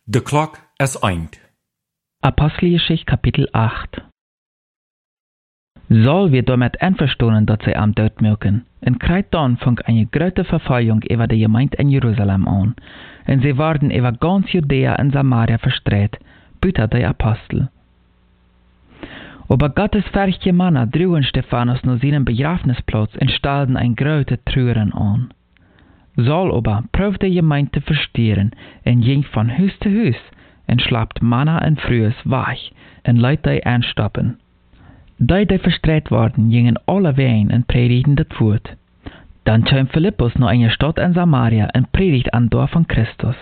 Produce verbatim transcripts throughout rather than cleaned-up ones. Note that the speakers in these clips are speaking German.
De klok is eind. Apostelgeschichte Kapitel acht. Saul wird damit einverstanden, dass sie am Tod mögen. En krijgt dan fängt eine große Verfolgung über die Gemeinde in Jerusalem an. Und sie werden über ganz Judäa und Samaria verstreut, büter die Apostel. Aber Gottes fertige Männer trugen Stephanus nach seinem Begrafnisplatz und stellten ein großes Trüren an. Saul aber proefde die Gemeinde zu verstieren und ging von Haus zu Haus und schlappt Männer und Frühes weg und leidt die anstoppen. Die, die verstreut waren, gingen alle ween und predigten das Wort. Dann kam Philippus nach einer Stadt in Samaria und predigt an Dorf von Christus.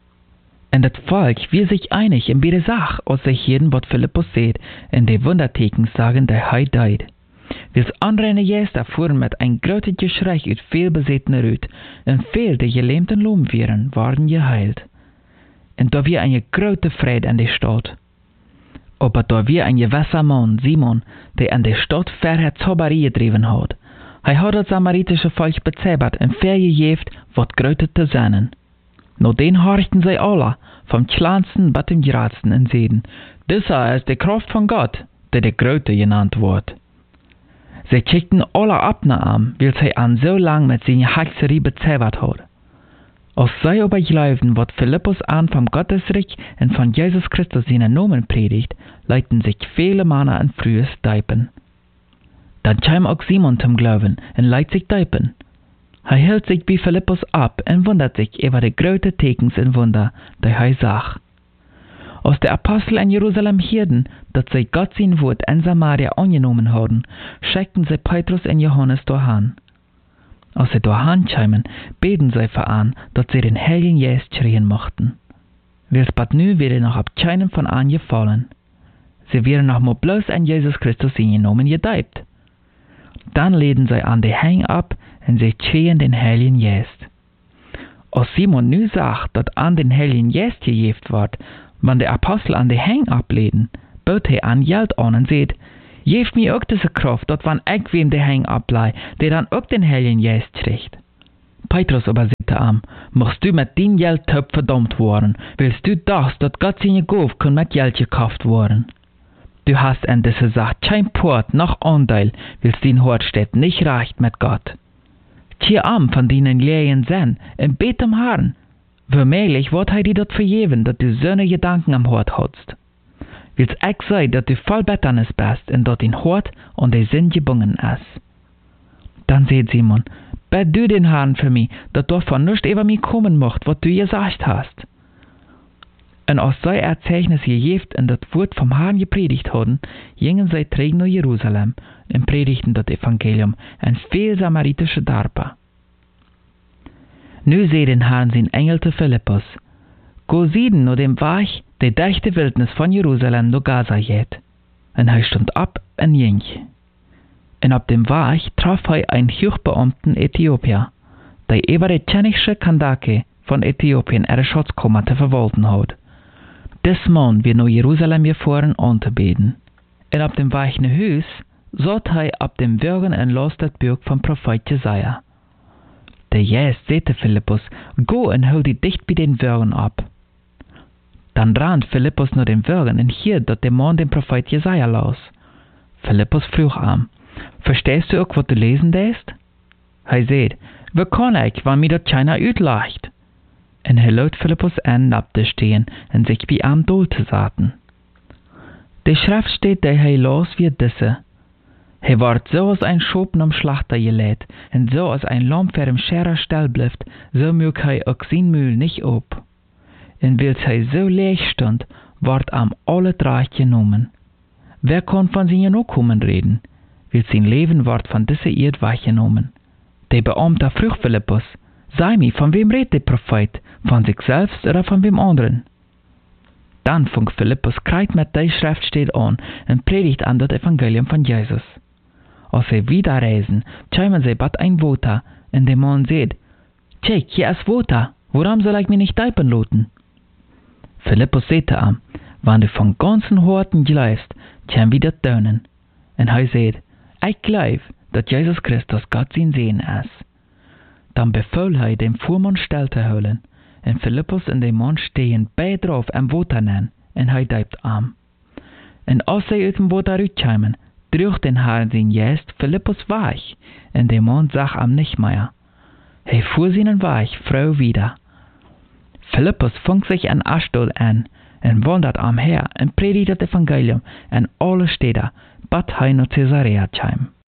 Und das Volk war sich einig in beide Sache, als sie hörten, was Philippus seht, und die Wunderteken sagen, der Heil deid. Wils andere Gäste fuhren mit ein großes Geschrei uit viel besetzene Rüt, und viel der gelähmten Lom waren, waren geheilt. Und da war eine große Freude in der Stadt. Aber da war ein gewisser Mann, Simon, der in der Stadt vorher Zauberie getrieben hat. Er hat das samaritische Volk bezaubert und vergejeft, was Größtes zu sehen. Nur den horchten sie alle, vom kleinsten bis zum geradsten, und sehen, dieser ist die Kraft von Gott, der der Größte genannt wird. Sie kickten alle ab nach ihm, weil sie an so lang mit seiner Hexerie bezaubert hat. Als sie aber glaubten, was Philippus an vom Gottesreich und von Jesus Christus seinen Namen predigt, leiten sich viele Männer und Frühes deipen. Dann kam auch Simon zum Glauben und leitet sich deipen. Er hält sich bei Philippus ab und wundert sich über die großen Tekens und Wunder, die er sah. Als die Apostel in Jerusalem hörten, dass sie Gott sein Wort in Samaria angenommen hatten, schickten sie Petrus und Johannes dahin. Als sie dahin kamen, beten sie für an, dass sie den Heiligen Geist kriegen mochten. Wils bad nu wäre noch ab keinem von an gefallen. Sie wären noch mal bloß an Jesus Christus hingenommen gedeibt. Dann leden sie an die Hang ab und sie kriegen den Heiligen Geist. Als Simon nu sagt, dass an den Heiligen Geist gegeben wird, wenn die Apostel an die Hang ableden, bot er an Geld an und sagt, geef mir auch diese Kraft, dass wenn ich wem die Hang ablei, der dann auch den Heiligen Geist kriegt. Petrus aber sagte ihm, machst du mit dem Geld top verdammt worden, willst du das, dass Gott seine Gabe kann mit Geld gekauft worden? Du hast an dieser Sache kein Port noch Anteil, willst dein Hort steht nicht recht mit Gott. Tier am von deinen Lehren sein und bet am Herrn. Womöglich wird er dir dort vergeben, dass du so eine Gedanken am Hort hast. Willst ich sagen, dass du voll Betternis bist und dass dein Hort und der Sinn gebunden ist. Dann sagt Simon, bet du den Herrn für mich, dass davon nicht über mich kommen macht, was du gesagt hast. Und als sie Erzeichnis gegeben und das Wort vom Herrn gepredigt hatten, gingen sie zurück nach Jerusalem und predigten das Evangelium an viel samaritische Dörfer. Nu seh den Herrn sein Engel zu Philippus, go sieden nur dem Weg, der dichte Wildnis von Jerusalem nach Gaza geht. Und er stund ab und ging. Und auf dem Weg traf er einen Hochbeamten Äthiopier, der über die tschechische Kandake von Äthiopien ihre Schatzkammer zu verwalten hat. Des Mann wird nach Jerusalem gefahren anzubeten. Und auf dem Weg nach Haus saht er auf dem Würgen und las das Buch vom Prophet Jesaja. Der Geist sagte Philippus, go und hol dich dicht bei den Würgen ab. Dann rannt Philippus nach den Würgen und hielt, dass der Mann den Prophet Jesaja las. Philippus frug ihm, verstehst du auch, was du lesen lässt? Er sagt, wie kann ich, wenn mir das keiner uitlegt? Und er lädt Philippus an, abzustehen und sich bei ihm durchzusetzen. Die Schrift steht, der er las, wie diese. Er wird so als ein Schopen am Schlachter gelegt, und so als ein Lamm für im Scherer stell bleibt, so mög er auch sein Mühl nicht ab. Und weil er so leer stand, wird am alle drei genommen. Wer kann von seinen Nachkommen reden? Weil sein Leben wird von dieser Erde weggenommen. Der Beamte frug Philippus, sei mir, von wem redet der Prophet? Von sich selbst oder von wem anderen? Dann fing Philippus kreit mit der Schriftstelle an und predigt an das Evangelium von Jesus. Als sie wieder reisen, kamen sie bald ein Water, und der Mann sagt, check, hier ist Water, warum soll ich mich nicht teipen lassen? Philippus sagte ihm, wenn du von ganzen Horten glaubst, können wir das tun. Und er sagt, ich glaube, dass Jesus Christus Gott sein Sehen ist. Dann befahl er, dem Fuhrmann Stell zu holen, En Philippus en de man stehen bij drauf am water nen, en hij duipt am. En als zij uit dem water uitkwamen, droeg den Herrn zijn Geist Philippus weg, en de man zag am nicht mehr. Hij fuhr seinen Weg Frau wieder. Philippus fängt sich an Ashdod an, en wandert am her, en predigt das Evangelium an alle Städte, bis hij naar Caesarea kwam.